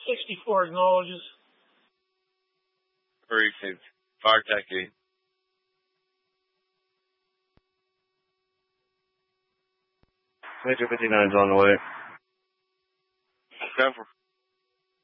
64 acknowledges. Received. Fire taxi. Major 59's on the way. Go for